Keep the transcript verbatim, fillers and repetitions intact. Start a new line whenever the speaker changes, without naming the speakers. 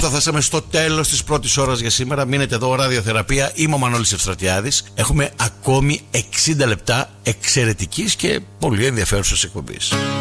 λεπτά φτάσαμε στο τέλος της πρώτης ώρας για σήμερα. Μείνετε εδώ, ραδιοθεραπεία. Είμαι ο Μανώλης Ευστρατιάδης. Έχουμε ακόμη εξήντα λεπτά εξαιρετικής και πολύ ενδιαφέρουσας εκπομπής.